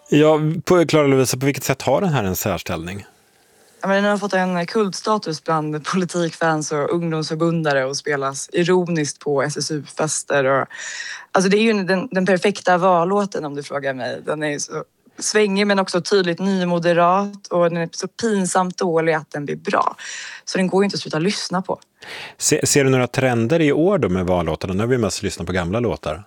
Ja, Klara Lovisa, på vilket sätt har den här en särställning? Ja, men den har fått en kultstatus bland politikfans och ungdomsförbundare och spelas ironiskt på SSU-fester. Alltså det är ju den perfekta vallåten om du frågar mig. Den är så svängig men också tydligt nymoderat och den är så pinsamt dålig att den blir bra. Så den går ju inte att sluta lyssna på. Ser du några trender i år då med vallåtarna? Nu har vi mest lyssnat på gamla låtar.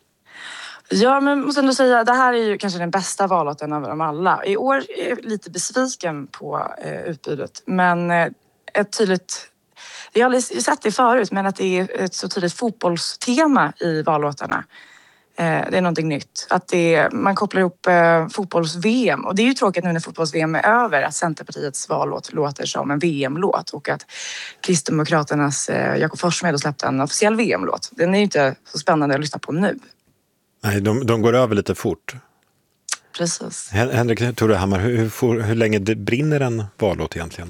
Ja, men måste ändå säga, det här är ju kanske den bästa vallåten av dem alla. I år är jag lite besviken på utbudet. Men ett tydligt... Jag har aldrig sett det förut, men att det är ett så tydligt fotbollstema i vallåtarna. Det är någonting nytt. Att man kopplar ihop fotbolls-VM. Och det är ju tråkigt nu när fotbolls-VM är över att Centerpartiets vallåt låter som en VM-låt. Och att Kristdemokraternas Jakob Forssmed släppte en officiell VM-låt. Den är ju inte så spännande att lyssna på nu. Nej, de går över lite fort. Precis. Henrik Torehammar, hur länge brinner en vallåt egentligen?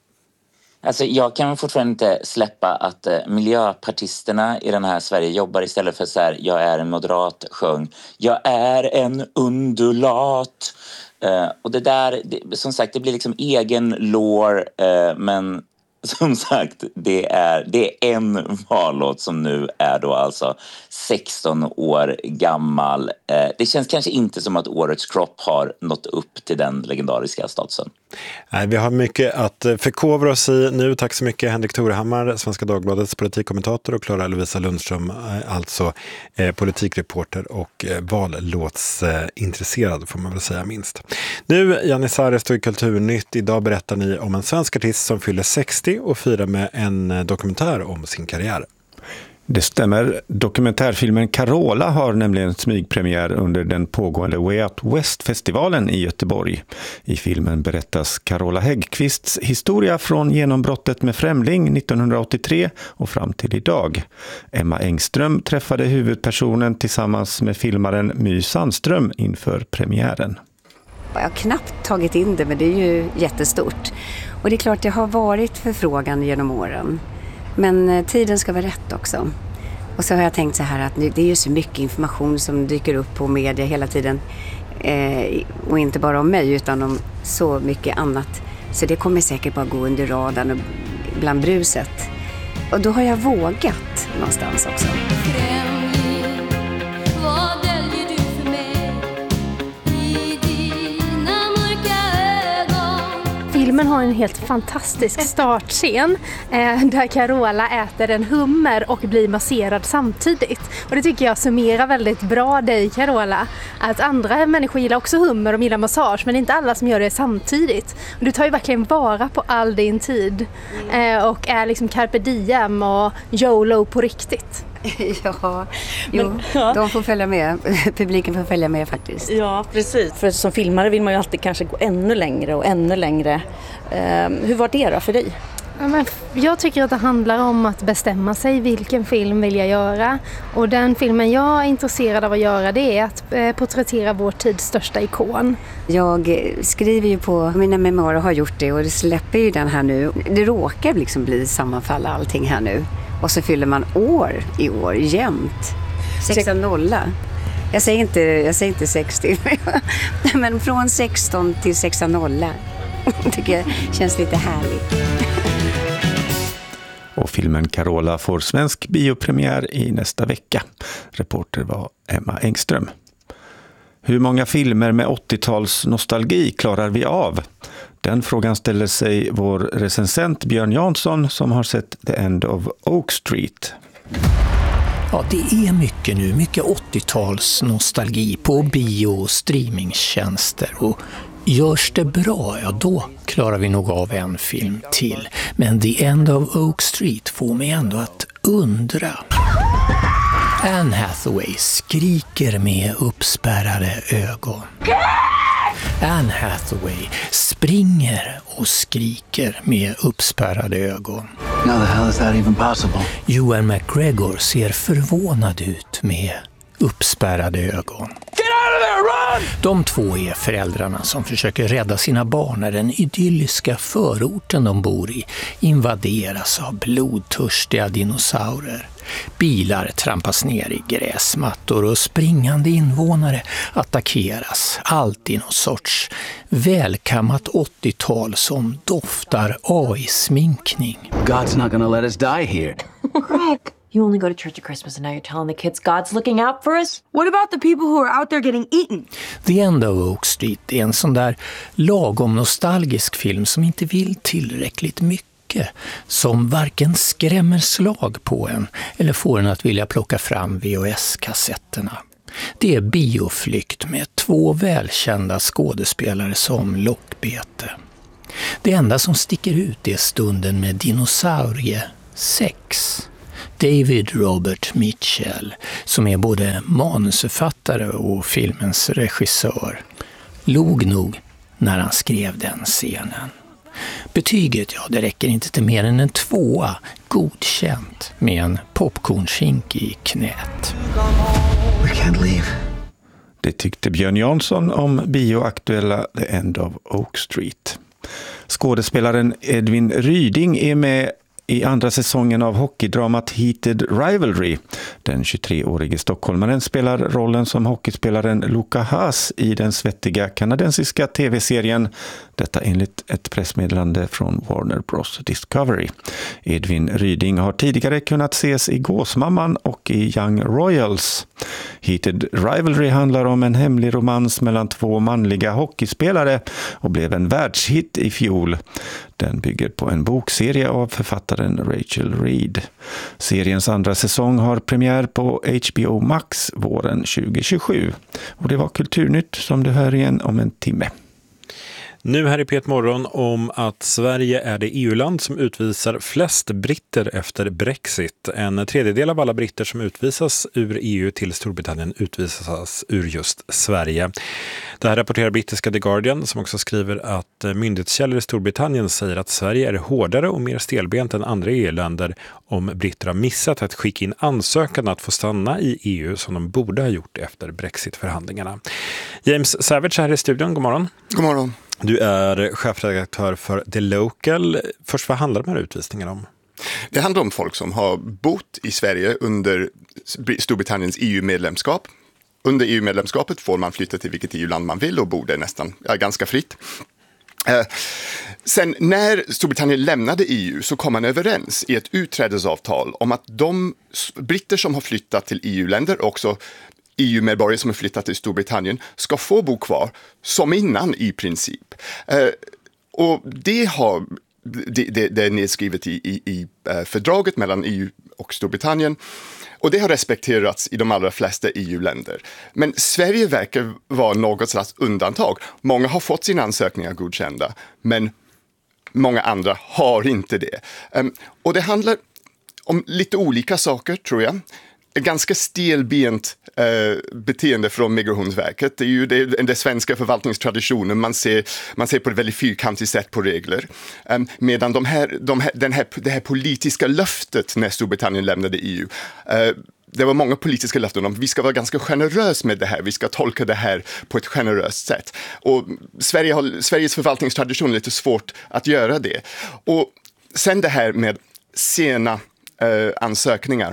Alltså jag kan fortfarande inte släppa att miljöpartisterna i den här Sverige jobbar istället för så här, jag är en moderat sjöng. Jag är en undulat. Och det där, som sagt, det blir liksom egen lore, men som sagt, det är en vallåt som nu är då alltså 16 år gammal. Det känns kanske inte som att årets crop har nått upp till den legendariska statusen. Nej, vi har mycket att förkovra oss i nu. Tack så mycket Henrik Torehammar, Svenska Dagbladets politikkommentator, och Klara Lovisa Lundström, alltså politikreporter och vallåtsintresserad får man väl säga minst. Nu, Janissares står i Kulturnytt. Idag berättar ni om en svensk artist som fyller 60 och firar med en dokumentär om sin karriär. Det stämmer. Dokumentärfilmen Carola har nämligen smygpremiär under den pågående Way Out West-festivalen i Göteborg. I filmen berättas Carola Häggkvists historia från genombrottet med Främling 1983 och fram till idag. Emma Engström träffade huvudpersonen tillsammans med filmaren My Sandström inför premiären. Jag har knappt tagit in det, men det är ju jättestort. Och det är klart, det har varit förfrågan genom åren. Men tiden ska vara rätt också. Och så har jag tänkt så här att det är ju så mycket information som dyker upp på media hela tiden. Och inte bara om mig utan om så mycket annat. Så det kommer säkert bara gå under radarn och bland bruset. Och då har jag vågat någonstans också. Filmen har en helt fantastisk startscen där Carola äter en hummer och blir masserad samtidigt. Och det tycker jag summerar väldigt bra dig, Carola. Att andra människor gillar också hummer och gillar massage, men det är inte alla som gör det samtidigt. Och du tar ju verkligen vara på all din tid och är liksom carpe diem och YOLO på riktigt. Ja, de får följa med. Publiken får följa med faktiskt. Ja, precis. För som filmare vill man ju alltid kanske gå ännu längre och ännu längre. Hur var det då för dig? Ja, men jag tycker att det handlar om att bestämma sig vilken film vill jag göra. Och den filmen jag är intresserad av att göra, det är att porträttera vår tids största ikon. Jag skriver ju på mina memoarer och har gjort det, och det släpper ju den här nu. Det råkar liksom bli sammanfalla allting här nu. Och så fyller man år i år jämt. 6-0. Jag säger inte 60. Men från 16 till 6-0. Tycker jag känns lite härligt. Och filmen Carola får svensk biopremiär i nästa vecka. Reporter var Emma Engström. Hur många filmer med 80-tals nostalgi klarar vi av? Den frågan ställer sig vår recensent Björn Jansson som har sett The End of Oak Street. Ja, det är mycket nu. Mycket 80-tals nostalgi på bio- och streamingtjänster. Och görs det bra, ja då klarar vi nog av en film till. Men The End of Oak Street får mig ändå att undra. Anne Hathaway skriker med uppspärrade ögon. Anne Hathaway springer och skriker med uppspärrade ögon. How the hell is that even possible? Ewan McGregor ser förvånad ut med uppspärrade ögon. Get out of there, run! De två är föräldrarna som försöker rädda sina barn när den idylliska förorten de bor i invaderas av blodtörstiga dinosaurer. Bilar trampas ner i gräsmattor och springande invånare attackeras. Allt i någon sorts välkammat 80-tal som doftar AI-sminkning. God's not gonna let us die here. Greg, you only go to church at Christmas and now you're telling the kids God's looking out for us? What about the people who are out there getting eaten? The End of Oak Street är en sån där lagom nostalgisk film som inte vill tillräckligt mycket. Som varken skrämmer slag på en eller får en att vilja plocka fram VHS-kassetterna. Det är bioflykt med 2 välkända skådespelare som lockbete. Det enda som sticker ut är stunden med dinosauriesex. David Robert Mitchell, som är både manusförfattare och filmens regissör, log nog när han skrev den scenen. Betyget, det räcker inte till mer än en 2, godkänt, med en popcornskink i knät. We can't leave. Det tyckte Björn Jansson om bioaktuella The End of Oak Street. Skådespelaren Edvin Ryding är med i andra säsongen av hockeydramat Heated Rivalry. Den 23-årige stockholmaren spelar rollen som hockeyspelaren Luca Haas i den svettiga kanadensiska tv-serien. Detta enligt ett pressmeddelande från Warner Bros. Discovery. Edvin Ryding har tidigare kunnat ses i Gåsmamman och i Young Royals. Heated Rivalry handlar om en hemlig romans mellan 2 manliga hockeyspelare och blev en världshit i fjol. Den bygger på en bokserie av författaren Rachel Reed. Seriens andra säsong har premiär på HBO Max våren 2027. Och det var Kulturnytt som du hör igen om en timme. Nu här i P1 Morgon om att Sverige är det EU-land som utvisar flest britter efter Brexit. En tredjedel av alla britter som utvisas ur EU till Storbritannien utvisas ur just Sverige. Det här rapporterar brittiska The Guardian, som också skriver att myndighetskällor i Storbritannien säger att Sverige är hårdare och mer stelbent än andra EU-länder om britter har missat att skicka in ansökan att få stanna i EU som de borde ha gjort efter Brexit-förhandlingarna. James Savage här i studion, god morgon. God morgon. Du är chefredaktör för The Local. Först, vad handlar de här utvisningarna om? Det handlar om folk som har bott i Sverige under Storbritanniens EU-medlemskap. Under EU-medlemskapet får man flytta till vilket EU-land man vill och bo där ganska fritt. Sen när Storbritannien lämnade EU så kom man överens i ett utträdesavtal om att de britter som har flyttat till EU-länder, också EU-medborgare som har flyttat till Storbritannien, ska få bo kvar som innan i princip. Och det är nedskrivet i fördraget mellan EU och Storbritannien. Och det har respekterats i de allra flesta EU-länder. Men Sverige verkar vara något slags undantag. Många har fått sina ansökningar godkända, men många andra har inte det. Och det handlar om lite olika saker, tror jag. Ett ganska stelbent beteende från Migrationsverket. Det är ju den svenska förvaltningstraditionen. Man ser på ett väldigt fyrkantigt sätt på regler. Medan det här politiska löftet när Storbritannien lämnade EU, det var många politiska löften om att vi ska vara ganska generös med det här. Vi ska tolka det här på ett generöst sätt. Och Sveriges förvaltningstradition är lite svårt att göra det. Och sen det här med sena ansökningar.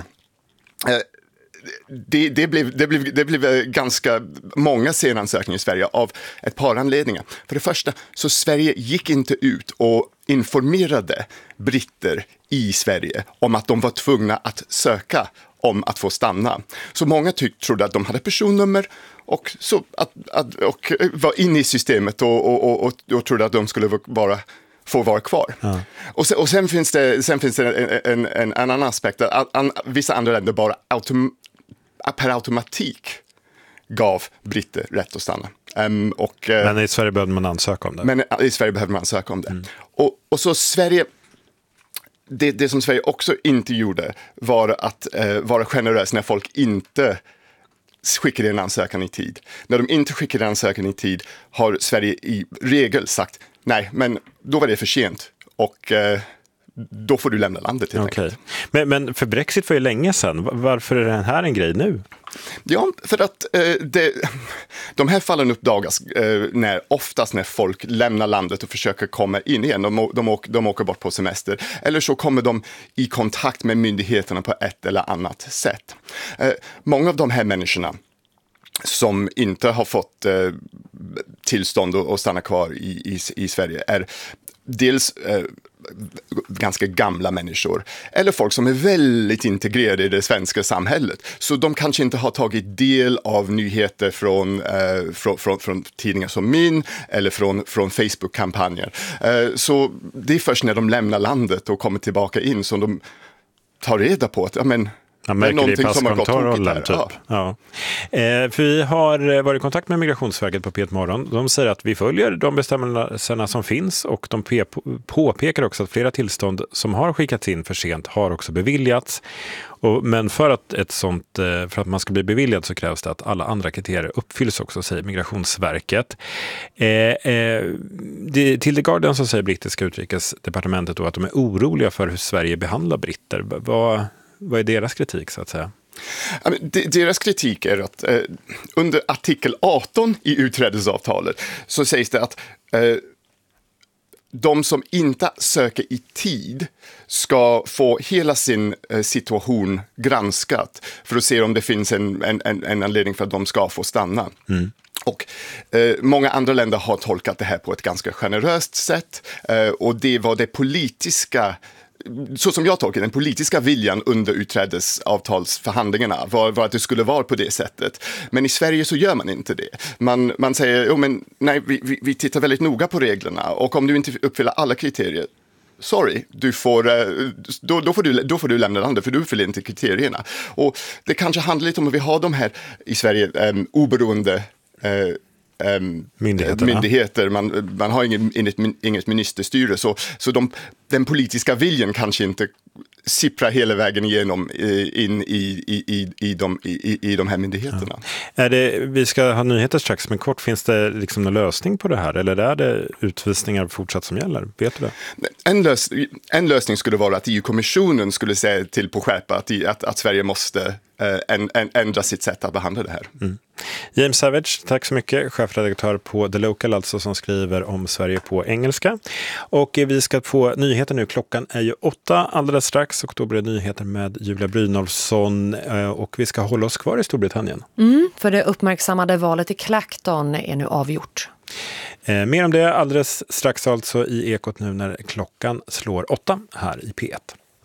Det blev ganska många senansökningar i Sverige av ett par anledningar. För det första, så Sverige gick inte ut och informerade britter i Sverige om att de var tvungna att söka om att få stanna. Så många trodde att de hade personnummer och var inne i systemet och trodde att de skulle få vara kvar. Ja. Och sen finns det en annan aspekt. Vissa andra länder bara per automatik gav britter rätt att stanna. Men i Sverige behövde man ansöka om det. Och så Sverige, det som Sverige också inte gjorde var att vara generös när folk inte skickade en ansökan i tid. När de inte skickade en ansökan i tid har Sverige i regel sagt nej, men då var det för sent och då får du lämna landet helt enkelt. Men för Brexit var ju länge sedan. Varför är det här en grej nu? Ja, för att de här fallen uppdagas oftast när folk lämnar landet och försöker komma in igen. De åker bort på semester. Eller så kommer de i kontakt med myndigheterna på ett eller annat sätt. Många av de här människorna som inte har fått tillstånd att stanna kvar i Sverige är dels ganska gamla människor eller folk som är väldigt integrerade i det svenska samhället. Så de kanske inte har tagit del av nyheter från tidningar som min eller från Facebook-kampanjer. Så det är först när de lämnar landet och kommer tillbaka in som de tar reda på att man märker det i passkontrollen typ. Ja. För vi har varit i kontakt med Migrationsverket på P1 Morgon. De säger att vi följer de bestämmelserna som finns och de påpekar också att flera tillstånd som har skickats in för sent har också beviljats. Men för att man ska bli beviljad så krävs det att alla andra kriterier uppfylls också, säger Migrationsverket. Till The Guardian så säger brittiska utrikesdepartementet då att de är oroliga för hur Sverige behandlar britter. Vad är deras kritik så att säga? Deras kritik är att under artikel 18 i utträdesavtalet så sägs det att de som inte söker i tid ska få hela sin situation granskat för att se om det finns en anledning för att de ska få stanna. Mm. Och många andra länder har tolkat det här på ett ganska generöst sätt och det var det politiska, så som jag tolkar den politiska viljan under utträdesavtalsförhandlingarna var att det skulle vara på det sättet. Men i Sverige så gör man inte det. Man säger, vi tittar väldigt noga på reglerna och om du inte uppfyller alla kriterier, sorry, då får du lämna landet för du uppfyller inte kriterierna. Och det kanske handlar lite om att vi har de här i Sverige oberoende myndigheter. Man har inget ministerstyre så den politiska viljan kanske inte sipprar hela vägen igenom in i de här myndigheterna. Ja. Vi ska ha nyheter strax, men kort, finns det liksom någon lösning på det här eller är det utvisningar fortsatt som gäller? Vet du det? En lösning skulle vara att EU-kommissionen skulle säga till på skärpa att Sverige måste ändra sitt sätt att behandla det här. Mm. James Savage, tack så mycket. Chefredaktör på The Local, alltså, som skriver om Sverige på engelska. Och vi ska få nyheter nu. Klockan är ju 8 alldeles strax och då blir det nyheter med Julia Brynolfsson och vi ska hålla oss kvar i Storbritannien. För det uppmärksammade valet i Clacton är nu avgjort. Mer om det alldeles strax alltså i Ekot nu när klockan slår 8 här i P1.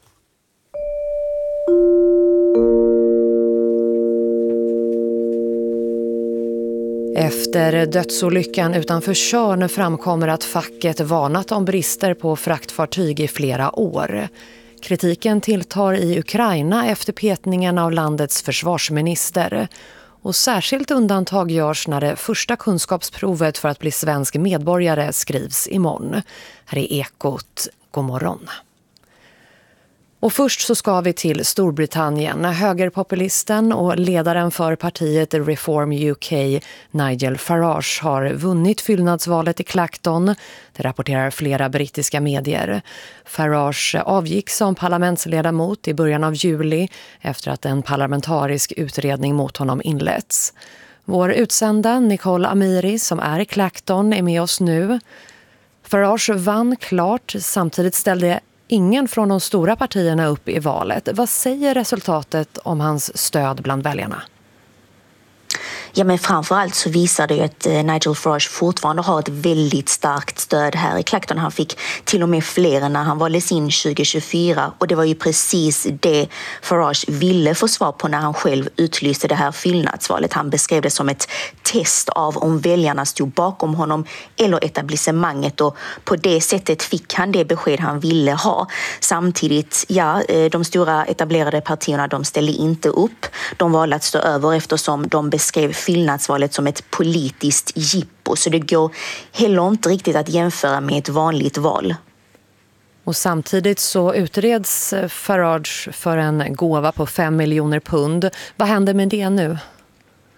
Efter dödsolyckan utanför Tjörn framkommer att facket varnat om brister på fraktfartyg i flera år. Kritiken tilltar i Ukraina efter petningen av landets försvarsminister. Och särskilt undantag görs när det första kunskapsprovet för att bli svensk medborgare skrivs imorgon. Här är Ekot. God morgon. Och först så ska vi till Storbritannien. Högerpopulisten och ledaren för partiet Reform UK, Nigel Farage, har vunnit fyllnadsvalet i Clacton. Det rapporterar flera brittiska medier. Farage avgick som parlamentsledamot i början av juli efter att en parlamentarisk utredning mot honom inletts. Vår utsända Nicole Amiri som är i Clacton är med oss nu. Farage vann klart, samtidigt ställde ingen från de stora partierna upp i valet. Vad säger resultatet om hans stöd bland väljarna? Ja, men framförallt så visar det ju att Nigel Farage fortfarande har ett väldigt starkt stöd här i Clacton. Han fick till och med fler när han valdes in 2024 och det var ju precis det Farage ville få svar på när han själv utlyste det här fyllnadsvalet. Han beskrev det som ett test av om väljarna stod bakom honom eller etablissemanget och på det sättet fick han det besked han ville ha. Samtidigt, de stora etablerade partierna, de ställde inte upp. De valde att stå över eftersom de beskrev fyllnadsvalet som ett politiskt jippo, så det går heller inte riktigt att jämföra med ett vanligt val. Och samtidigt så utreds Farage för en gåva på 5 miljoner pund. Vad händer med det nu?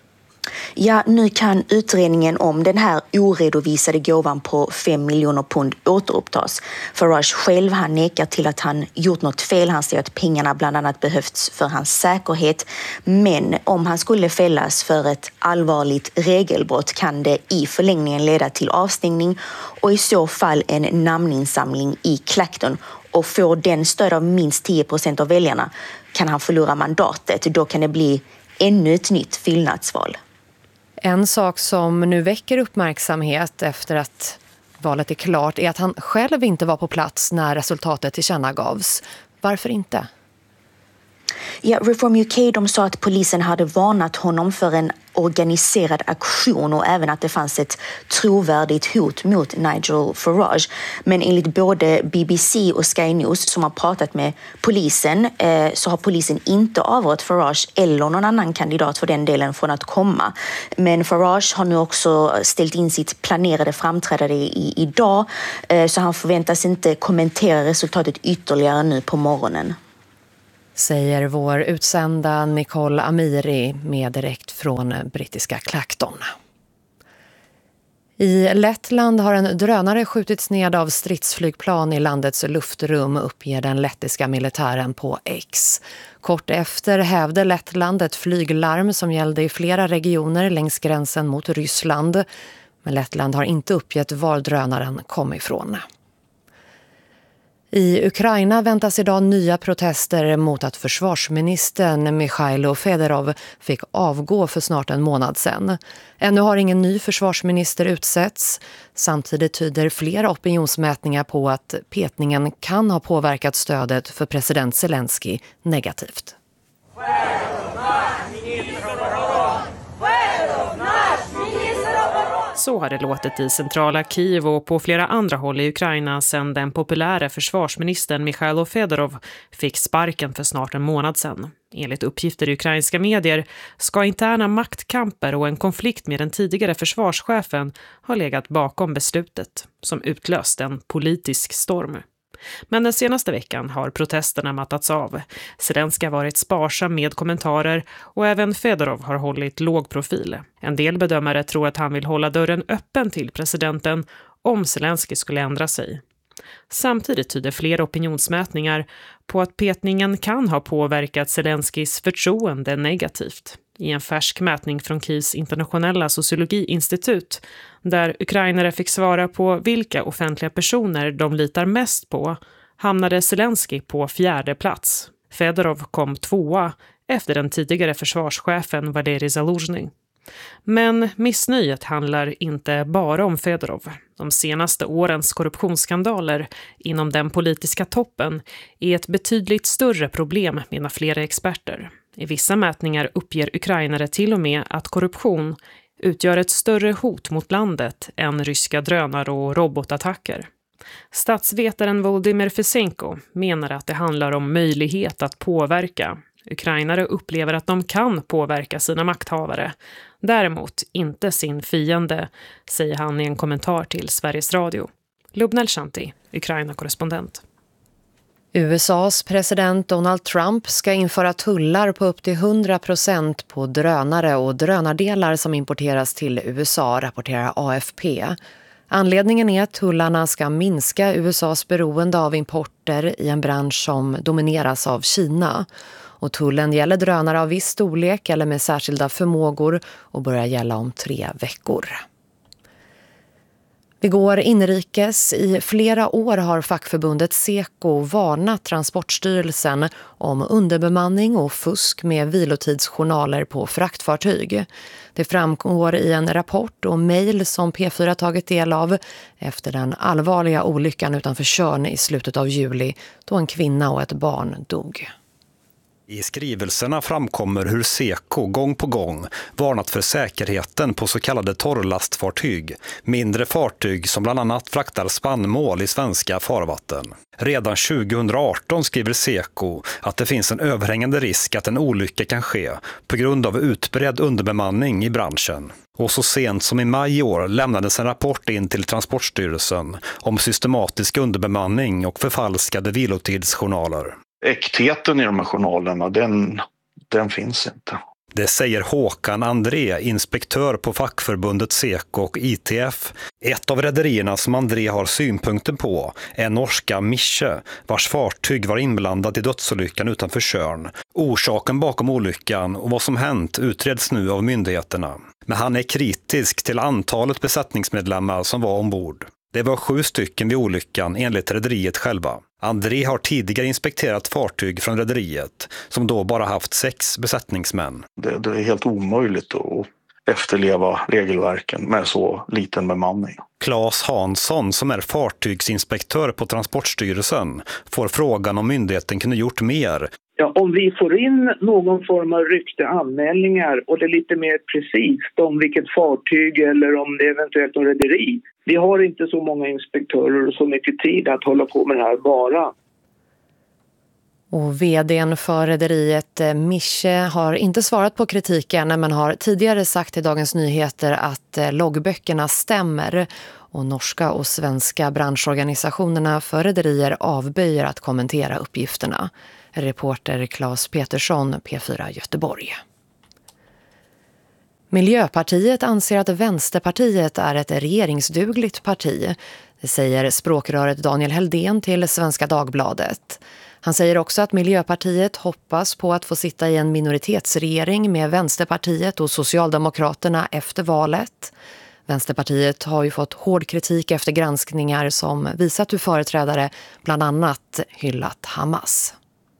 Ja, nu kan utredningen om den här oredovisade gåvan på 5 miljoner pund återupptas. Farage själv, han nekar till att han gjort något fel. Han säger att pengarna bland annat behövts för hans säkerhet. Men om han skulle fällas för ett allvarligt regelbrott kan det i förlängningen leda till avstängning och i så fall en namninsamling i Clacton. Och får den stöd av minst 10% av väljarna kan han förlora mandatet. Då kan det bli ännu ett nytt fyllnadsval. En sak som nu väcker uppmärksamhet efter att valet är klart är att han själv inte var på plats när resultatet tillkännagavs. Varför inte? Ja, Reform UK de sa att polisen hade varnat honom för en organiserad aktion och även att det fanns ett trovärdigt hot mot Nigel Farage. Men enligt både BBC och Sky News som har pratat med polisen så har polisen inte avrått Farage eller någon annan kandidat för den delen från att komma. Men Farage har nu också ställt in sitt planerade framträdande idag så han förväntas inte kommentera resultatet ytterligare nu på morgonen. Säger vår utsända Nicole Amiri med direkt från brittiska Clacton. I Lettland har en drönare skjutits ned av stridsflygplan i landets luftrum, uppger den lettiska militären på X. Kort efter hävde Lettland ett flyglarm som gällde i flera regioner längs gränsen mot Ryssland. Men Lettland har inte uppgett var drönaren kom ifrån. I Ukraina väntas idag nya protester mot att försvarsministern Mikhailo Fedorov fick avgå för snart en månad sedan. Ännu har ingen ny försvarsminister utsetts. Samtidigt tyder flera opinionsmätningar på att petningen kan ha påverkat stödet för president Zelensky negativt. Så har det låtit i centrala Kiev och på flera andra håll i Ukraina sedan den populära försvarsministern Mikhailo Fedorov fick sparken för snart en månad sedan. Enligt uppgifter i ukrainska medier ska interna maktkamper och en konflikt med den tidigare försvarschefen ha legat bakom beslutet, som utlöst en politisk storm. Men den senaste veckan har protesterna mattats av. Zelensky har varit sparsam med kommentarer och även Fedorov har hållit låg profil. En del bedömare tror att han vill hålla dörren öppen till presidenten om Zelensky skulle ändra sig. Samtidigt tyder flera opinionsmätningar på att petningen kan ha påverkat Zelenskys förtroende negativt. I en färsk mätning från Kievs internationella sociologiinstitut, där ukrainare fick svara på vilka offentliga personer de litar mest på, hamnade Zelensky på 4:e plats. Fedorov kom 2:a efter den tidigare försvarschefen Valerij Zaluzhny. Men missnöjet handlar inte bara om Fedorov. De senaste årens korruptionsskandaler inom den politiska toppen är ett betydligt större problem, menar flera experter. I vissa mätningar uppger ukrainare till och med att korruption utgör ett större hot mot landet än ryska drönare och robotattacker. Statsvetaren Volodymyr Fesenko menar att det handlar om möjlighet att påverka. Ukrainare upplever att de kan påverka sina makthavare. Däremot inte sin fiende, säger han i en kommentar till Sveriges Radio. Lubnel Shanti, Ukraina-korrespondent. USAs president Donald Trump ska införa tullar på upp till 100% på drönare och drönardelar som importeras till USA, rapporterar AFP. Anledningen är att tullarna ska minska USAs beroende av importer i en bransch som domineras av Kina. Och tullen gäller drönare av viss storlek eller med särskilda förmågor och börjar gälla om 3 veckor. Vi går inrikes. I flera år har fackförbundet Seko varnat Transportstyrelsen om underbemanning och fusk med vilotidsjournaler på fraktfartyg. Det framgår i en rapport och mejl som P4 tagit del av efter den allvarliga olyckan utanför Tjörn i slutet av juli då en kvinna och ett barn dog. I skrivelserna framkommer hur Seko gång på gång varnat för säkerheten på så kallade torrlastfartyg, mindre fartyg som bland annat fraktar spannmål i svenska farvatten. Redan 2018 skriver Seko att det finns en överhängande risk att en olycka kan ske på grund av utbredd underbemanning i branschen. Och så sent som i maj i år lämnades en rapport in till Transportstyrelsen om systematisk underbemanning och förfalskade vilotidsjournaler. Äktheten i de här journalerna, den finns inte. Det säger Håkan André, inspektör på fackförbundet Seko och ITF. Ett av rederierna som André har synpunkter på är norska Mische, vars fartyg var inblandat i dödsolyckan utanför Tjörn. Orsaken bakom olyckan och vad som hänt utreds nu av myndigheterna. Men han är kritisk till antalet besättningsmedlemmar som var ombord. Det var 7 stycken vid olyckan enligt rederiet själva. André har tidigare inspekterat fartyg från rederiet som då bara haft 6 besättningsmän. Det är helt omöjligt att efterleva regelverken med så liten bemanning. Claes Hansson, som är fartygsinspektör på Transportstyrelsen, får frågan om myndigheten kunde gjort mer. Ja, om vi får in någon form av rykteanmälningar och det är lite mer precis om vilket fartyg eller om det är eventuellt en rederi. Vi har inte så många inspektörer och så mycket tid att hålla på med det här bara. Och vdn för rederiet Mische har inte svarat på kritiken men har tidigare sagt till Dagens Nyheter att loggböckerna stämmer och norska och svenska branschorganisationerna för rederier avböjer att kommentera uppgifterna. Reporter Claes Petersson, P4 Göteborg. Miljöpartiet anser att Vänsterpartiet är ett regeringsdugligt parti. Det säger språkröret Daniel Heldén till Svenska Dagbladet. Han säger också att Miljöpartiet hoppas på att få sitta i en minoritetsregering med Vänsterpartiet och Socialdemokraterna efter valet. Vänsterpartiet har ju fått hård kritik efter granskningar som visat hur företrädare bland annat hyllat Hamas.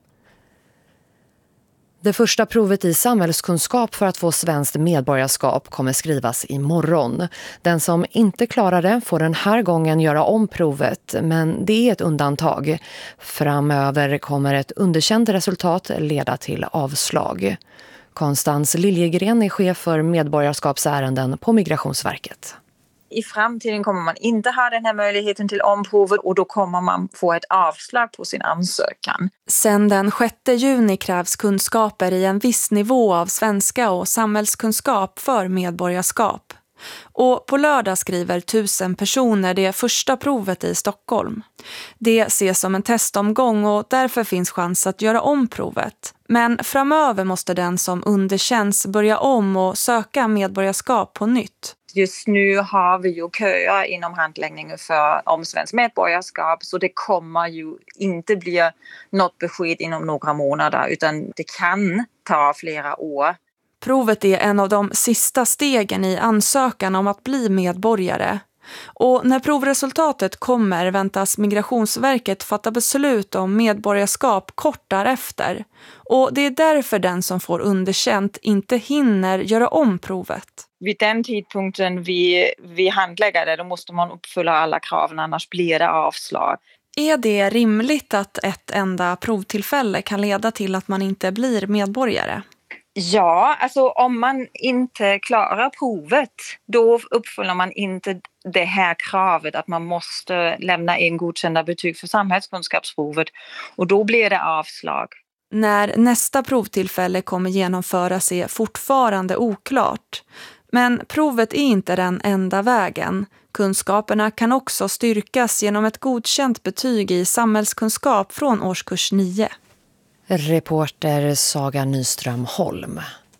Det första provet i samhällskunskap för att få svenskt medborgarskap kommer skrivas imorgon. Den som inte klarar det får den här gången göra om provet, men det är ett undantag. Framöver kommer ett underkänt resultat leda till avslag. Konstans Liljegren är chef för medborgarskapsärenden på Migrationsverket. I framtiden kommer man inte ha den här möjligheten till omprovet och då kommer man få ett avslag på sin ansökan. Sen den 6 juni krävs kunskaper i en viss nivå av svenska och samhällskunskap för medborgarskap. Och på lördag skriver 1000 personer det första provet i Stockholm. Det ses som en testomgång och därför finns chans att göra om provet. Men framöver måste den som underkänns börja om och söka medborgarskap på nytt. Just nu har vi ju köer inom handläggningen om svensk medborgarskap så det kommer ju inte bli något besked inom några månader utan det kan ta flera år. Provet är en av de sista stegen i ansökan om att bli medborgare. Och när provresultatet kommer väntas Migrationsverket fatta beslut om medborgarskap kort därefter. Och det är därför den som får underkänt inte hinner göra om provet. Vid den tidpunkten vi handlägger det, då måste man uppfylla alla kraven, annars blir det avslag. Är det rimligt att ett enda provtillfälle kan leda till att man inte blir medborgare? Ja, alltså om man inte klarar provet, då uppfyller man inte det här kravet att man måste lämna in godkända betyg för samhällskunskapsprovet och då blir det avslag. När nästa provtillfälle kommer genomföras är fortfarande oklart. Men provet är inte den enda vägen. Kunskaperna kan också styrkas genom ett godkänt betyg i samhällskunskap från årskurs 9. Reporter Saga Nyström Holm.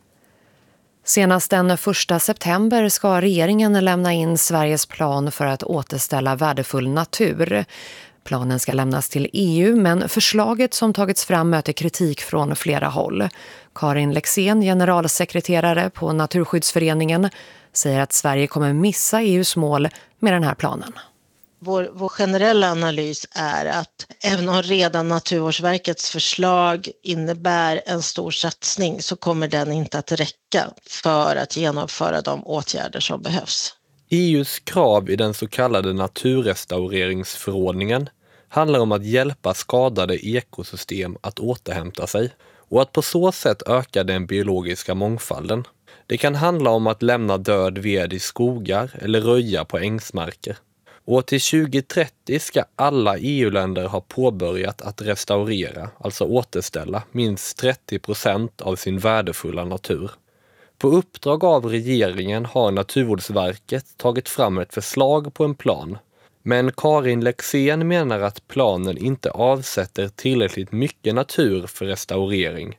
Senast den 1 september ska regeringen lämna in Sveriges plan för att återställa värdefull natur. Planen ska lämnas till EU men förslaget som tagits fram möter kritik från flera håll. Karin Lexén, generalsekreterare på Naturskyddsföreningen, säger att Sverige kommer missa EUs mål med den här planen. Vår generella analys är att även om redan Naturvårdsverkets förslag innebär en stor satsning så kommer den inte att räcka för att genomföra de åtgärder som behövs. EUs krav i den så kallade naturrestaureringsförordningen handlar om att hjälpa skadade ekosystem att återhämta sig och att på så sätt öka den biologiska mångfalden. Det kan handla om att lämna död ved i skogar eller röja på ängsmarker. Och till 2030 ska alla EU-länder ha påbörjat att restaurera, alltså återställa, minst 30% av sin värdefulla natur. På uppdrag av regeringen har Naturvårdsverket tagit fram ett förslag på en plan. Men Karin Lexén menar att planen inte avsätter tillräckligt mycket natur för restaurering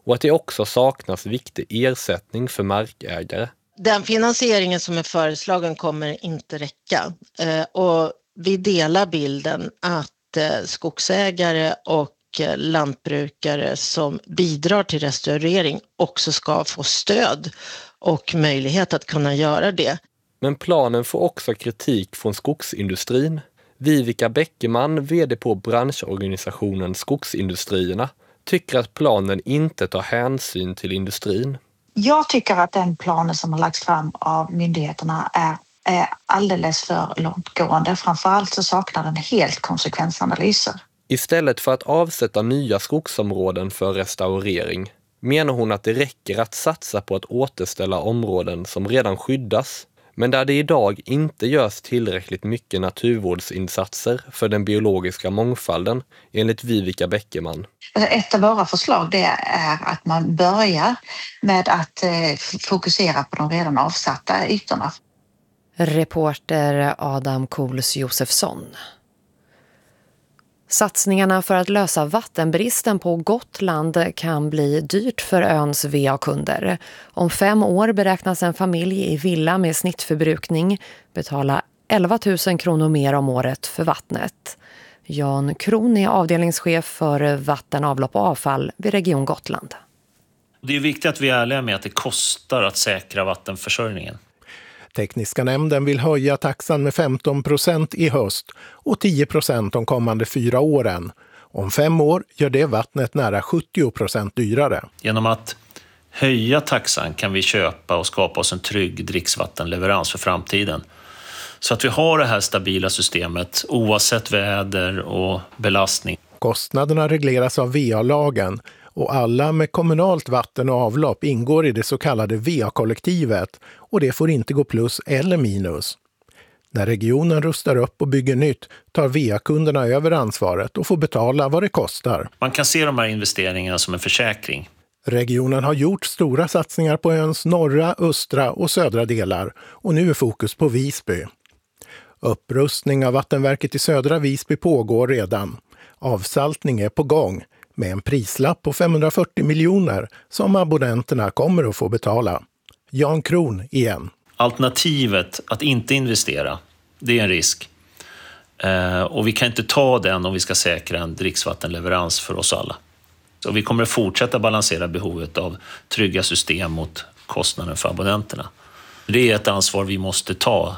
och att det också saknas viktig ersättning för markägare. Den finansieringen som är föreslagen kommer inte räcka och vi delar bilden att skogsägare och lantbrukare som bidrar till restaurering också ska få stöd och möjlighet att kunna göra det. Men planen får också kritik från skogsindustrin. Vivica Bäckeman, vd på branschorganisationen Skogsindustrierna, tycker att planen inte tar hänsyn till industrin. Jag tycker att den planen som har lagts fram av myndigheterna är alldeles för långtgående. Framförallt så saknar den helt konsekvensanalyser. Istället för att avsätta nya skogsområden för restaurering menar hon att det räcker att satsa på att återställa områden som redan skyddas, men där det idag inte görs tillräckligt mycket naturvårdsinsatser för den biologiska mångfalden, enligt Vivica Bäckeman. Ett av våra förslag det är att man börjar med att fokusera på de redan avsatta ytorna. Reporter Adam Kohls Josefsson. Satsningarna för att lösa vattenbristen på Gotland kan bli dyrt för öns VA-kunder. Om 5 år beräknas en familj i villa med snittförbrukning betala 11 000 kronor mer om året för vattnet. Jan Kron är avdelningschef för vatten, avlopp och avfall vid Region Gotland. Det är viktigt att vi är ärliga med att det kostar att säkra vattenförsörjningen. Tekniska nämnden vill höja taxan med 15% i höst och 10% de kommande 4 åren. Om 5 år gör det vattnet nära 70% dyrare. Genom att höja taxan kan vi köpa och skapa oss en trygg dricksvattenleverans för framtiden. Så att vi har det här stabila systemet oavsett väder och belastning. Kostnaderna regleras av VA-lagen och alla med kommunalt vatten och avlopp ingår i det så kallade VA-kollektivet och det får inte gå plus eller minus. När regionen rustar upp och bygger nytt tar VA-kunderna över ansvaret och får betala vad det kostar. Man kan se de här investeringarna som en försäkring. Regionen har gjort stora satsningar på öns norra, östra och södra delar och nu är fokus på Visby. Upprustning av vattenverket i södra Visby pågår redan. Avsaltning är på gång med en prislapp på 540 miljoner som abonnenterna kommer att få betala. Jan Kron igen. Alternativet att inte investera, det är en risk. Och vi kan inte ta den om vi ska säkra en dricksvattenleverans för oss alla. Så vi kommer att fortsätta balansera behovet av trygga system mot kostnaden för abonnenterna. Det är ett ansvar vi måste ta.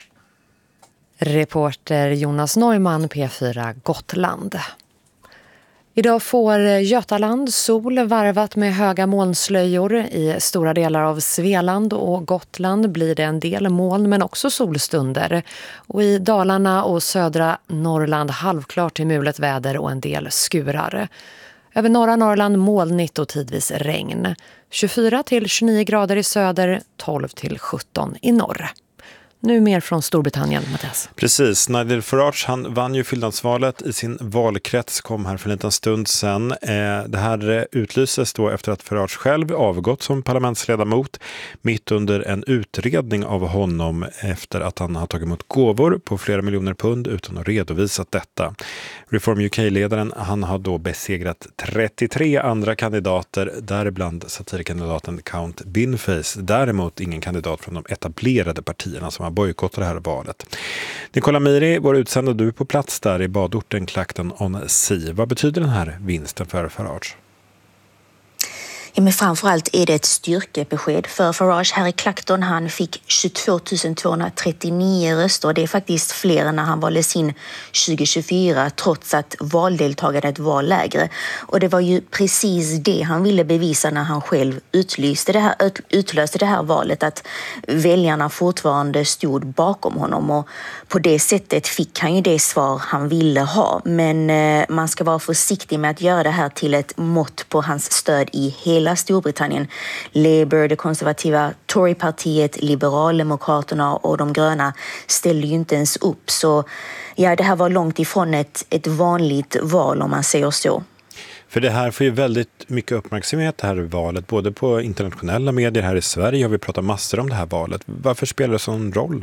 Reporter Jonas Neumann, P4 Gotland. Idag får Götaland sol varvat med höga molnslöjor. I stora delar av Svealand och Gotland blir det en del moln men också solstunder. Och i Dalarna och södra Norrland halvklart till mulet väder och en del skurar. Över norra Norrland molnigt och tidvis regn. 24-29 grader i söder, 12-17 i norr. Nu mer från Storbritannien, Mattias. Precis, Nigel Farage han vann ju fyllnadsvalet i sin valkrets, kom här för en liten stund sedan. Det här utlyses då efter att Farage själv avgått som parlamentsledamot mitt under en utredning av honom efter att han har tagit emot gåvor på flera miljoner pund utan att redovisat detta. Reform UK-ledaren han har då besegrat 33 andra kandidater, däribland satirkandidaten Count Binface. Däremot ingen kandidat från de etablerade partierna som har bojkottat det här valet. Nicola Miri, vår utsända, du på plats där i badorten Clacton-on-Sea. Vad betyder den här vinsten för Farage? Ja, men framförallt är det ett styrkebesked för Farage här i Clacton. Han fick 22 239 röster. Det är faktiskt fler än när han valdes in 2024 trots att valdeltagandet var lägre. Och det var ju precis det han ville bevisa när han själv utlöste det här valet. Att väljarna fortfarande stod bakom honom och på det sättet fick han ju det svar han ville ha. Men man ska vara försiktig med att göra det här till ett mått på hans stöd i hela Storbritannien. Labour, det konservativa Torypartiet, Liberaldemokraterna och de gröna ställde ju inte ens upp. Så ja, det här var långt ifrån ett vanligt val om man säger så. För det här får ju väldigt mycket uppmärksamhet det här valet, både på internationella medier här i Sverige har vi pratat massor om det här valet. Varför spelar det sån roll?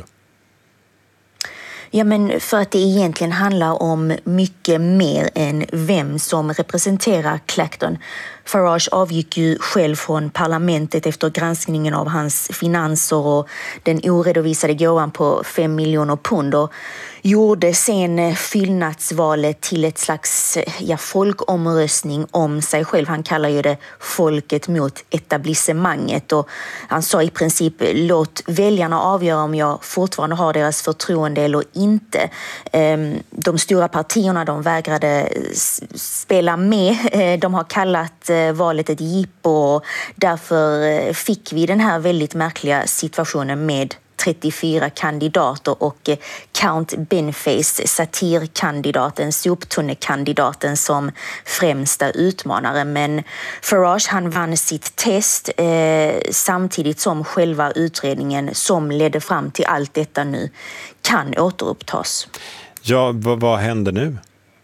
Ja, men för att det egentligen handlar om mycket mer än vem som representerar Clacton. Farage avgick ju själv från parlamentet efter granskningen av hans finanser och den oredovisade gåvan på 5 miljoner pund och gjorde sen fyllnadsvalet till ett slags folkomröstning om sig själv. Han kallar ju det folket mot etablissemanget och han sa i princip låt väljarna avgöra om jag fortfarande har deras förtroende eller inte. De stora partierna de vägrade spela med. De har kallat valet ett jippo och därför fick vi den här väldigt märkliga situationen med 34 kandidater och Count Benface, satirkandidaten, soptunnekandidaten som främsta utmanare. Men Farage han vann sitt test samtidigt som själva utredningen som ledde fram till allt detta nu kan återupptas. Ja, vad händer nu?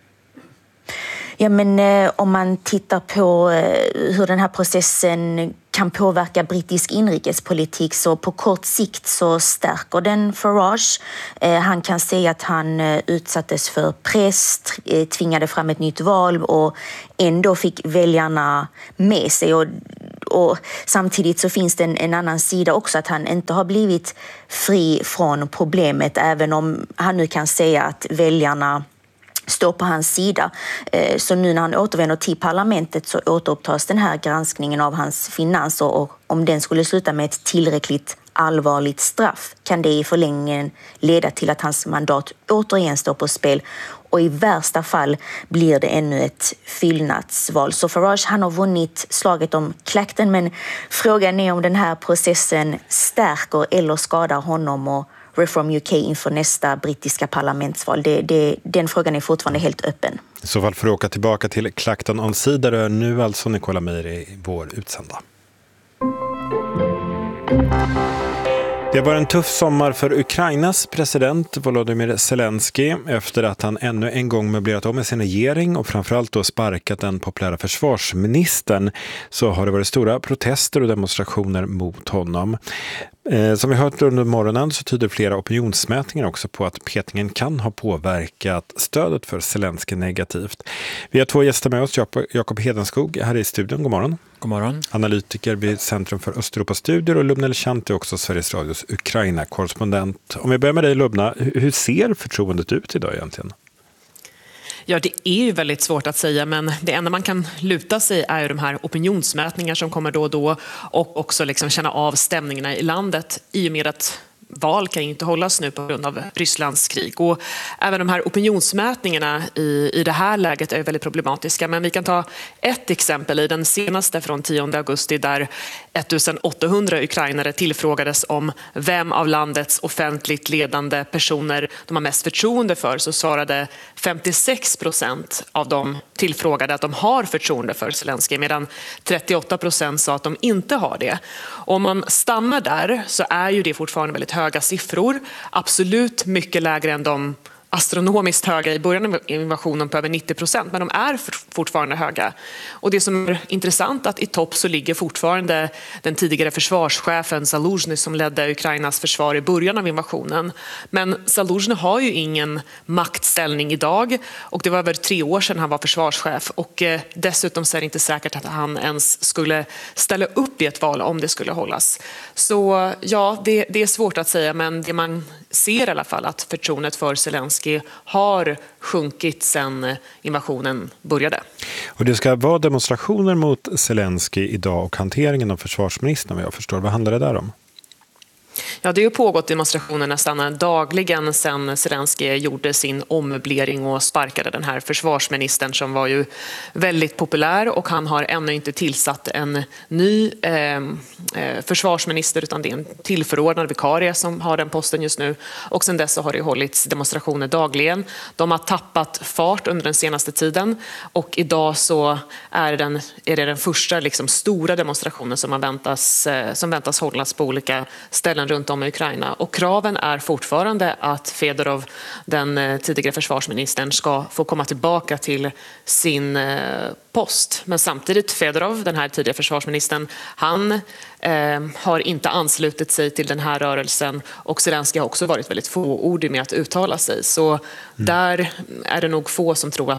Ja, men om man tittar på hur den här processen kan påverka brittisk inrikespolitik så på kort sikt så stärker den Farage. Han kan säga att han utsattes för press, tvingade fram ett nytt val och ändå fick väljarna med sig. Och samtidigt så finns det en annan sida också att han inte har blivit fri från problemet även om han nu kan säga att väljarna står på hans sida. Så nu när han återvänder till parlamentet så återupptas den här granskningen av hans finanser och om den skulle sluta med ett tillräckligt allvarligt straff kan det i förlängningen leda till att hans mandat återigen står på spel och i värsta fall blir det ännu ett fyllnadsval. Så Farage han har vunnit slaget om Clacton men frågan är om den här processen stärker eller skadar honom och Reform UK inför nästa brittiska parlamentsval. Den frågan är fortfarande helt öppen. I så fall får du åka tillbaka till Clacton on Sea där nu alltså Nicola Meiri, vår utsända. Det var en tuff sommar för Ukrainas president Volodymyr Zelensky efter att han ännu en gång möblerat om med sin regering och framförallt då sparkat den populära försvarsministern så har det varit stora protester och demonstrationer mot honom. Som vi hört under morgonen så tyder flera opinionsmätningar också på att petningen kan ha påverkat stödet för Zelensky negativt. Vi har 2 gäster med oss, Jakob Hedenskog här i studion. God morgon. God morgon. Analytiker vid Centrum för Östeuropastudier och Lubna Leschanti är också Sveriges Radios Ukraina-korrespondent. Om vi börjar med dig Lubna, hur ser förtroendet ut idag egentligen? Ja, det är ju väldigt svårt att säga, men det enda man kan luta sig är ju de här opinionsmätningar som kommer då och då och också liksom känna av stämningarna i landet i och med att val kan inte hållas nu på grund av Rysslands krig. Och även de här opinionsmätningarna i det här läget är väldigt problematiska. Men vi kan ta ett exempel i den senaste från 10 augusti där 1800 ukrainare tillfrågades om vem av landets offentligt ledande personer de har mest förtroende för, så svarade 56% av de tillfrågade att de har förtroende för Zelensky medan 38% sa att de inte har det. Och om man stannar där så är ju det fortfarande väldigt höga siffror, absolut mycket lägre än de astronomiskt höga i början av invasionen på över 90%, men de är fortfarande höga. Och det som är intressant att i topp så ligger fortfarande den tidigare försvarschefen Zaluzhny som ledde Ukrainas försvar i början av invasionen. Men Zaluzhny har ju ingen maktställning idag och det var över 3 år sedan han var försvarschef och dessutom så är det inte säkert att han ens skulle ställa upp i ett val om det skulle hållas. Så ja, det är svårt att säga, men det man ser i alla fall att förtroendet för Zelensky har sjunkit sedan invasionen började. Och det ska vara demonstrationer mot Zelensky idag och hanteringen av försvarsministern, vad jag förstår. Vad handlar det där om? Ja, det har ju pågått demonstrationer nästan dagligen sedan Zelensky gjorde sin ommöblering och sparkade den här försvarsministern som var ju väldigt populär, och han har ännu inte tillsatt en ny försvarsminister utan det är en tillförordnad vikarie som har den posten just nu, och sedan dess har det hållits demonstrationer dagligen. De har tappat fart under den senaste tiden och idag så är det den första liksom stora demonstrationen som väntas hållas på olika ställen runt om i Ukraina, och kraven är fortfarande att Fedorov, den tidigare försvarsministern, ska få komma tillbaka till sin post. Men samtidigt Fedorov, den här tidigare försvarsministern, han har inte anslutit sig till den här rörelsen, och Zelensky har också varit väldigt fåordig med att uttala sig. Så där är det nog få som tror att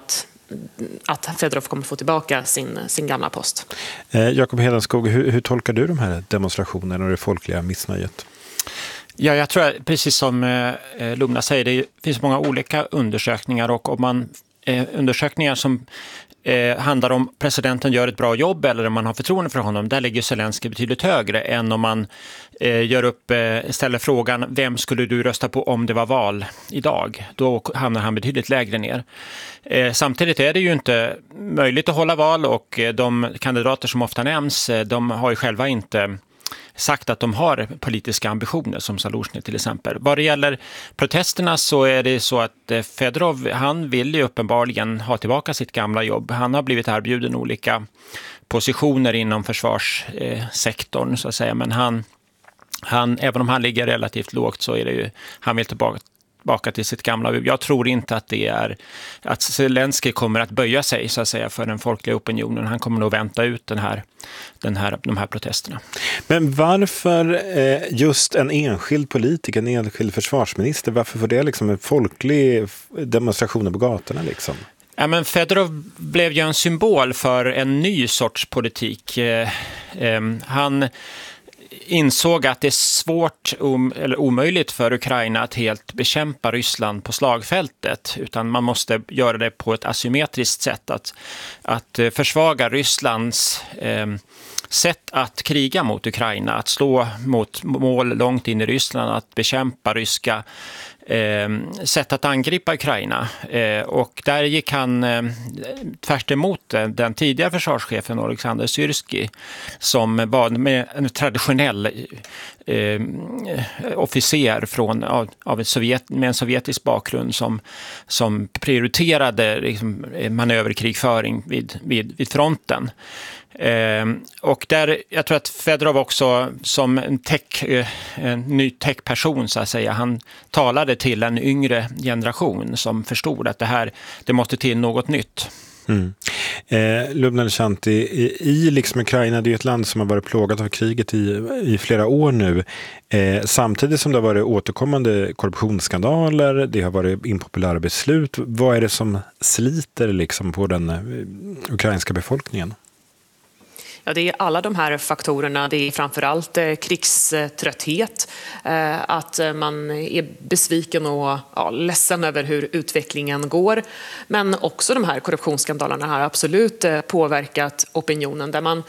att Fedorov kommer få tillbaka sin gamla post. Jakob Hedenskog, hur tolkar du de här demonstrationerna och det folkliga missnöjet? Ja, jag tror att, precis som Lumna säger, det finns många olika undersökningar, och om man undersökningar som handlar om presidenten gör ett bra jobb eller om man har förtroende för honom, där ligger Zelensky betydligt högre än om man ställer frågan vem skulle du rösta på om det var val idag. Då hamnar han betydligt lägre ner. Samtidigt är det ju inte möjligt att hålla val, och de kandidater som ofta nämns, de har ju själva inte sagt att de har politiska ambitioner, som Zaluzhny till exempel. Vad det gäller protesterna så är det så att Fedorov, han vill ju uppenbarligen ha tillbaka sitt gamla jobb. Han har blivit erbjuden olika positioner inom försvarssektorn så att säga, men han även om han ligger relativt lågt så är det ju, han vill tillbaka till sitt gamla. Jag tror inte att det är att Zelensky kommer att böja sig så att säga för den folkliga opinionen. Han kommer nog vänta ut de här protesterna. Men varför just en enskild politiker, en enskild försvarsminister, varför får det liksom en folklig demonstration på gatorna liksom? Ja, men Fedorov blev ju en symbol för en ny sorts politik. Han insåg att det är svårt eller omöjligt för Ukraina att helt bekämpa Ryssland på slagfältet, utan man måste göra det på ett asymmetriskt sätt, att försvaga Rysslands sätt att kriga mot Ukraina, att slå mot mål långt in i Ryssland, att bekämpa ryska sätt att angripa Ukraina. Och där gick han tvärt emot den tidigare försvarschefen Oleksandr Syrskij, som var med en traditionell officer med en sovjetisk bakgrund som prioriterade liksom, manöverkrigföring vid fronten. Och där, jag tror att Fedorov också som en ny techperson så att säga, han talade till en yngre generation som förstod att det måste till något nytt. Lumna Leshanti, i liksom Ukraina, det är ett land som har varit plågat av kriget i flera år nu, samtidigt som det har varit återkommande korruptionsskandaler, det har varit impopulära beslut. Vad är det som sliter liksom på den ukrainska befolkningen? Ja, det är alla de här faktorerna. Det är framförallt krigströtthet, att man är besviken och ledsen över hur utvecklingen går. Men också de här korruptionsskandalerna har absolut påverkat opinionen, där man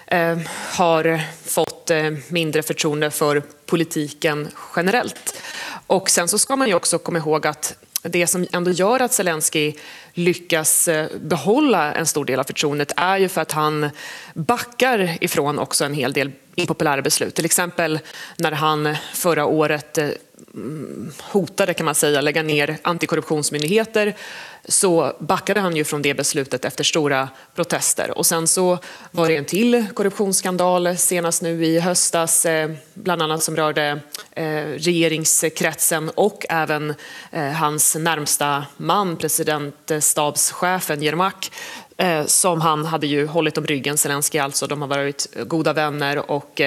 har fått mindre förtroende för politiken generellt. Och sen så ska man ju också komma ihåg att det som ändå gör att Zelensky lyckas behålla en stor del av förtroendet är ju för att han backar ifrån också en hel del impopulära beslut. Till exempel när han förra året hotade, kan man säga, lägga ner antikorruptionsmyndigheter, så backade han ju från det beslutet efter stora protester. Och sen så var det en till korruptionsskandal senast nu i höstas, bland annat som rörde regeringskretsen och även hans närmsta man, presidentstabschefen Yermak, som han hade ju hållit om ryggen, Zelensky alltså. De har varit goda vänner, och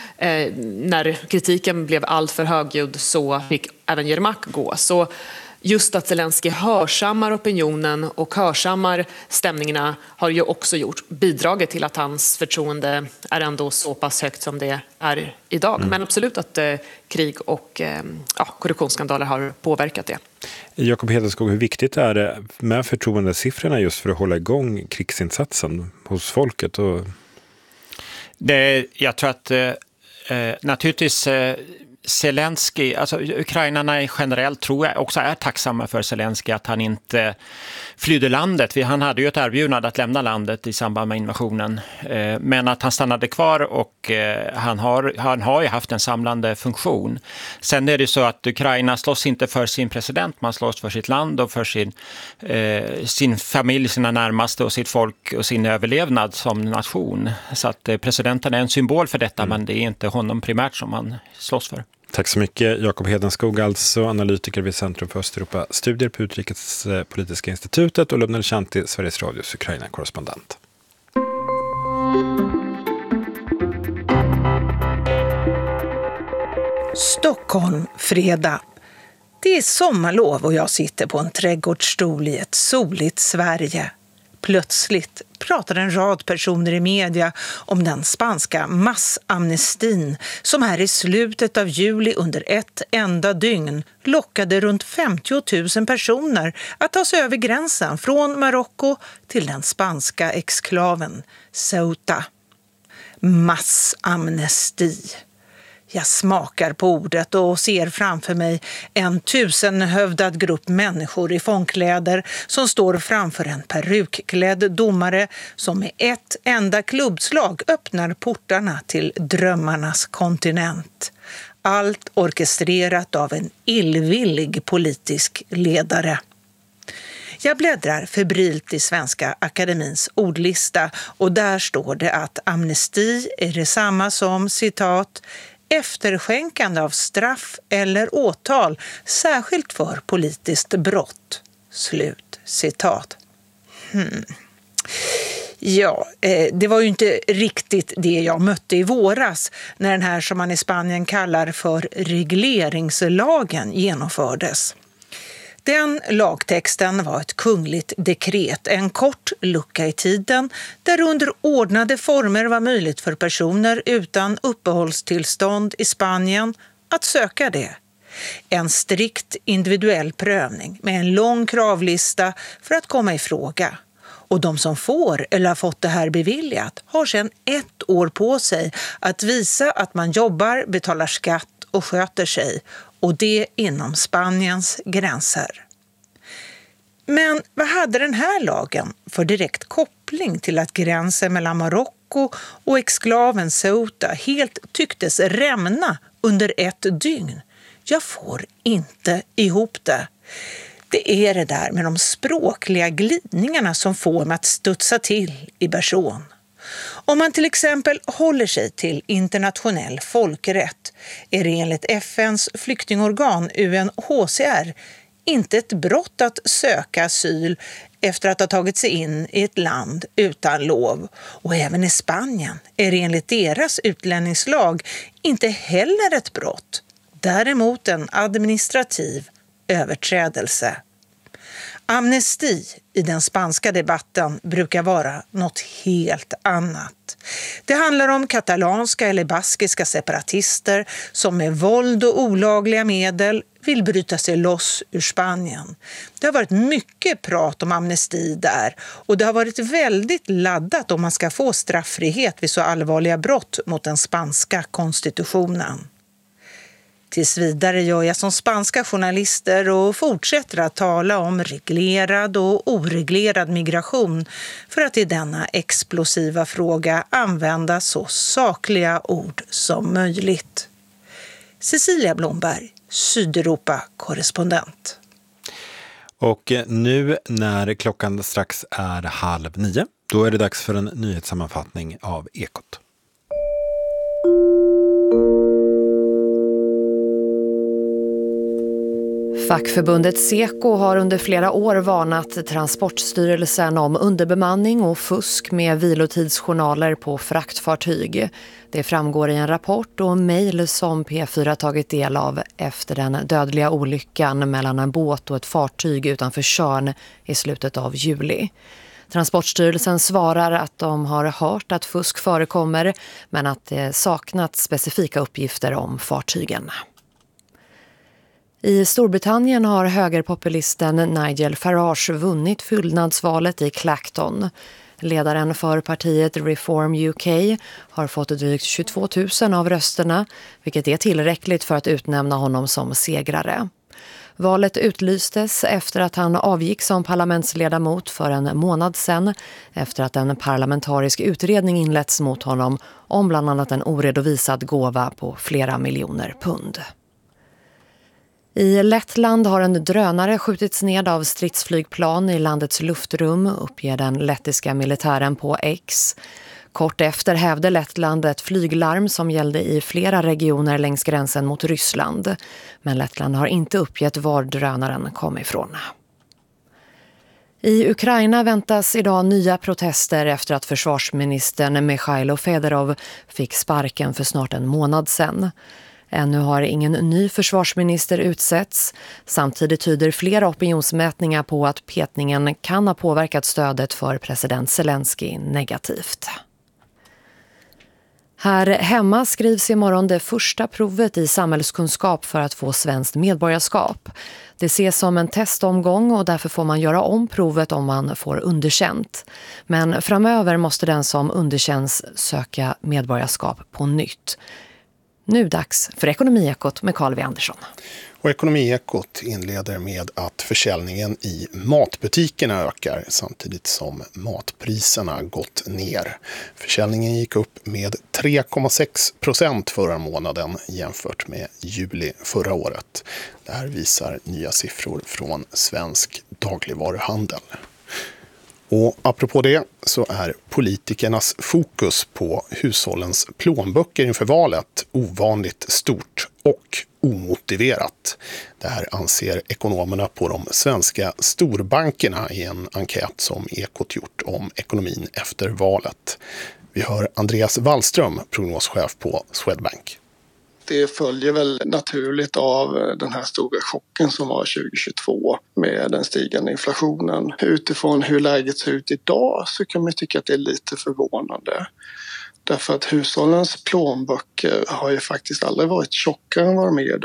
när kritiken blev allt för högljudd så fick även Yermak gå. Så just att Zelensky hörsammar opinionen och hörsammar stämningarna har ju också bidragit till att hans förtroende är ändå så pass högt som det är idag. Men absolut att krig och korruptionsskandaler har påverkat det. Jakob Hedenskog, hur viktigt är det med förtroendesiffrorna just för att hålla igång krigsinsatsen hos folket? Jag tror att naturligtvis Zelensky, alltså ukrainarna generellt tror jag också är tacksamma för Zelensky, att han inte flydde landet. Han hade ju ett erbjudande att lämna landet i samband med invasionen, men att han stannade kvar, och han har ju haft en samlande funktion. Sen är det så att Ukraina slåss inte för sin president, man slåss för sitt land och för sin familj, sina närmaste och sitt folk och sin överlevnad som nation. Så att presidenten är en symbol för detta, men det är inte honom primärt som man slåss för. Tack så mycket, Jakob Hedenskog, alltså analytiker vid Centrum för Östeuropa-studier på Utrikespolitiska institutet, och Lumna Leshanti, Sveriges Radios Ukraina-korrespondent. Stockholm, fredag. Det är sommarlov och jag sitter på en trädgårdsstol i ett soligt Sverige. Plötsligt pratar en rad personer i media om den spanska massamnestin som här i slutet av juli under ett enda dygn lockade runt 50 000 personer att ta sig över gränsen från Marocko till den spanska exklaven Ceuta. Massamnesti. Jag smakar på ordet och ser framför mig en 1000-hövdad grupp människor i fångkläder som står framför en perukklädd domare som med ett enda klubbslag öppnar portarna till drömmarnas kontinent. Allt orkestrerat av en illvillig politisk ledare. Jag bläddrar febrilt i Svenska Akademins ordlista och där står det att amnesti är detsamma som, citat, efterskänkande av straff eller åtal, särskilt för politiskt brott. Slut citat. Ja, det var ju inte riktigt det jag mötte i våras när den här som man i Spanien kallar för regleringslagen genomfördes. Den lagtexten var ett kungligt dekret, en kort lucka i tiden där under ordnade former var möjligt för personer utan uppehållstillstånd i Spanien att söka det. En strikt individuell prövning med en lång kravlista för att komma i fråga. Och de som får eller har fått det här beviljat har sedan 1 år på sig att visa att man jobbar, betalar skatt och sköter sig. Och det inom Spaniens gränser. Men vad hade den här lagen för direkt koppling till att gränsen mellan Marocko och exklaven Ceuta helt tycktes rämna under ett dygn? Jag får inte ihop det. Det är det där med de språkliga glidningarna som får mig att studsa till i person. Om man till exempel håller sig till internationell folkrätt är det enligt FNs flyktingorgan UNHCR inte ett brott att söka asyl efter att ha tagit sig in i ett land utan lov. Och även i Spanien är det enligt deras utlänningslag inte heller ett brott. Däremot en administrativ överträdelse. Amnesti i den spanska debatten brukar vara något helt annat. Det handlar om katalanska eller baskiska separatister som med våld och olagliga medel vill bryta sig loss ur Spanien. Det har varit mycket prat om amnesti där och det har varit väldigt laddat om man ska få straffrihet vid så allvarliga brott mot den spanska konstitutionen. Tills vidare gör jag som spanska journalister och fortsätter att tala om reglerad och oreglerad migration för att i denna explosiva fråga använda så sakliga ord som möjligt. Cecilia Blomberg, Sydeuropa-korrespondent. Och nu när klockan strax är 8:30, då är det dags för en nyhetssammanfattning av Ekot. Fackförbundet Seko har under flera år varnat Transportstyrelsen om underbemanning och fusk med vilotidsjournaler på fraktfartyg. Det framgår i en rapport och mejl som P4 tagit del av efter den dödliga olyckan mellan en båt och ett fartyg utanför Tjörn i slutet av juli. Transportstyrelsen svarar att de har hört att fusk förekommer men att det saknat specifika uppgifter om fartygen. I Storbritannien har högerpopulisten Nigel Farage vunnit fyllnadsvalet i Clacton. Ledaren för partiet Reform UK har fått drygt 22 000 av rösterna, vilket är tillräckligt för att utnämna honom som segrare. Valet utlystes efter att han avgick som parlamentsledamot för en månad sedan efter att en parlamentarisk utredning inletts mot honom om bland annat en oredovisad gåva på flera miljoner pund. I Lettland har en drönare skjutits ned av stridsflygplan i landets luftrum, uppger den lettiska militären på X. Kort efter hävde Lettland ett flyglarm som gällde i flera regioner längs gränsen mot Ryssland. Men Lettland har inte uppgett var drönaren kom ifrån. I Ukraina väntas idag nya protester efter att försvarsministern Mikhailo Fedorov fick sparken för snart en månad sedan. Ännu har ingen ny försvarsminister utsetts. Samtidigt tyder flera opinionsmätningar på att petningen kan ha påverkat stödet för president Zelensky negativt. Här hemma skrivs imorgon det första provet i samhällskunskap för att få svenskt medborgarskap. Det ses som en testomgång och därför får man göra om provet om man får underkänt. Men framöver måste den som underkänns söka medborgarskap på nytt. Nu dags för Ekonomiekot med Carl V. Andersson. Och Ekonomiekot inleder med att försäljningen i matbutikerna ökar samtidigt som matpriserna gått ner. Försäljningen gick upp med 3,6% förra månaden jämfört med juli förra året. Det här visar nya siffror från Svensk dagligvaruhandel. Och apropå det så är politikernas fokus på hushållens plånböcker inför valet ovanligt stort och omotiverat. Det här anser ekonomerna på de svenska storbankerna i en enkät som Ekot gjort om ekonomin efter valet. Vi hör Andreas Wallström, prognoschef på Swedbank. Det följer väl naturligt av den här stora chocken som var 2022 med den stigande inflationen. Utifrån hur läget ser ut idag så kan man tycka att det är lite förvånande. Därför att hushållens plånböcker har ju faktiskt aldrig varit tjockare än vad de är idag.